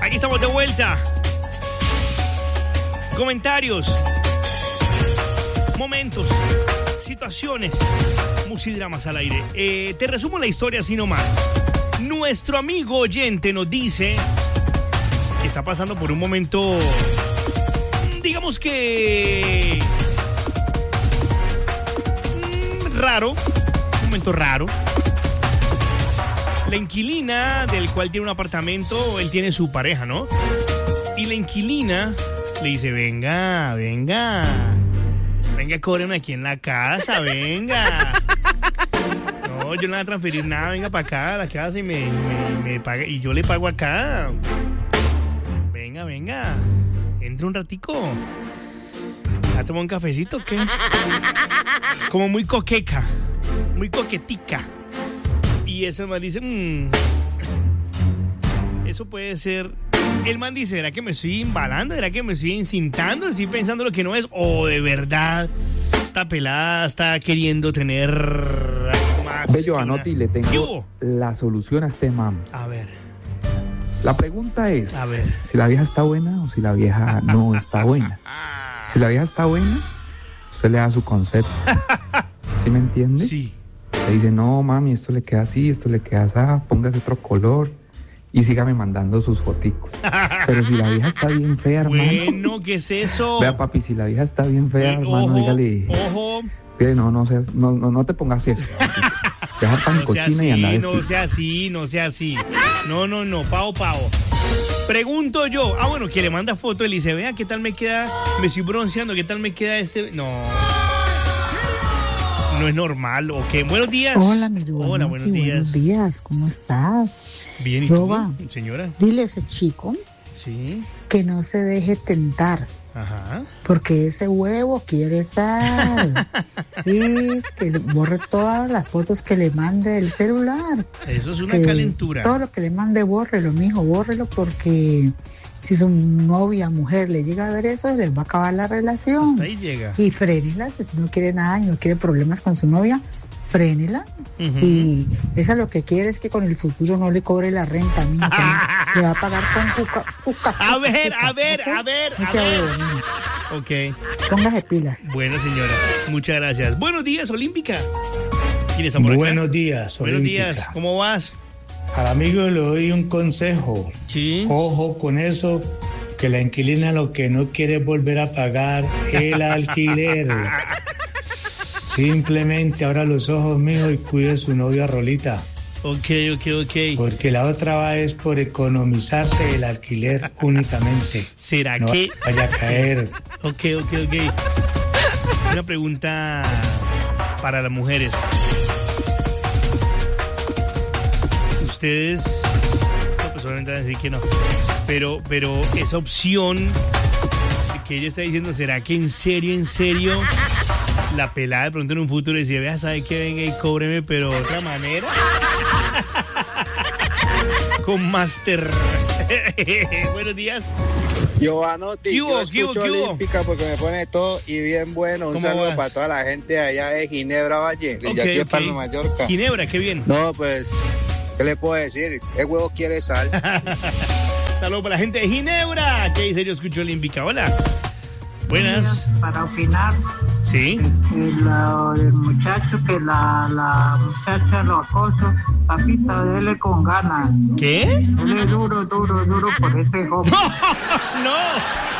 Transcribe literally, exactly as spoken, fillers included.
Aquí estamos de vuelta. Comentarios, momentos, situaciones, musidramas al aire. Eh, te resumo la historia así nomás. Nuestro amigo oyente nos dice que está pasando por un momento, digamos que raro, un momento raro. La inquilina del cual tiene un apartamento, él tiene su pareja, ¿no? Y la inquilina le dice, venga, venga, venga, cóbreme aquí en la casa, venga. No, yo no voy a transferir nada, venga para acá a la casa y me, me, me paga, y yo le pago acá. Venga, venga, entra un ratico. ¿A tomar un cafecito o qué? Como muy coqueca, muy coquetica. Y eso el man dice, mmm, eso puede ser. El man dice, ¿será que me estoy embalando? ¿Será que me estoy incintando? ¿Estoy pensando lo que no es? ¿O de verdad esta pelada está queriendo tener algo más? Bello, Anotti, le tengo la solución a este man. A ver. La pregunta es, a ver, si la vieja está buena o si la vieja no está buena. Si la vieja está buena, usted le da su concepto. ¿Sí me entiende? Sí. Le dice, no, mami, esto le queda así, esto le queda así, póngase otro color y sígame mandando sus foticos. Pero si la vieja está bien fea, hermano. Bueno, ¿qué es eso? Vea, papi, si la vieja está bien fea, bueno, hermano, ojo, dígale. Ojo. No, no, sea, no, no, no te pongas eso. Deja tan no cochina sea así, y andar no sea así, no sea así. No, no, no, pavo, pavo. Pregunto yo, ah, bueno, que le manda foto y le dice, vea, ¿qué tal me queda? Me estoy bronceando, ¿qué tal me queda este? No. No es normal, ¿o qué? Buenos días. Hola, mi Giovanni. Hola, buenos días. Buenos días, ¿cómo estás? Bien, ¿y Roba, tú, señora? Dile a ese chico sí, que no se deje tentar. Ajá. Porque ese huevo quiere sal. Y que le borre todas las fotos que le mande del celular. Eso es una que calentura. Todo lo que le mande, bórrelo, mijo, bórrelo, porque si su novia, mujer, le llega a ver eso, les va a acabar la relación. Hasta ahí llega. Y frénela, si usted no quiere nada y no quiere problemas con su novia, frénela. Uh-huh. Y esa lo que quiere es que con el futuro no le cobre la renta, mijo, que no, le va a pagar con cuca, cuca, cuca, A ver, cuca, a ver, ¿okay? a ver, No a sea ver. huevo, ok. Póngase pilas. Bueno, señora, muchas gracias. Buenos días, Olímpica. ¿Quién está por acá? Buenos días, Buenos Olímpica. días, ¿cómo vas? Al amigo le doy un consejo. Sí. Ojo con eso, que la inquilina lo que no quiere es volver a pagar el alquiler. Simplemente abra los ojos, mijo, y cuide a su novia Rolita. Ok, ok, ok. Porque la otra va es por economizarse el alquiler únicamente. ¿Será no que...? vaya a caer. Ok, ok, ok. Una pregunta para las mujeres. Ustedes... No, pues obviamente van a decir que no. Pero, pero esa opción que ella está diciendo, ¿será que en serio, en serio... La pelada de pronto en un futuro decía, vea, ¿sabe qué? Venga y cóbreme, pero de otra manera. Con Master. Buenos días. Yo anoto, yo escucho Olímpica porque me pone todo y bien bueno. Un saludo vas? Para toda la gente de allá de Ginebra Valle, de okay, aquí de okay. Palma Mallorca. Ginebra, qué bien. No, pues, ¿qué le puedo decir? ¿Qué huevo quiere sal? Saludos para la gente de Ginebra. ¿Qué dice? Yo escucho Olímpica. Hola. Buenas. Para opinar. Sí. El, el muchacho que la, la muchacha lo acosa, papita, dele con ganas. ¿Qué? Dele duro, duro, duro por ese joven. No, no.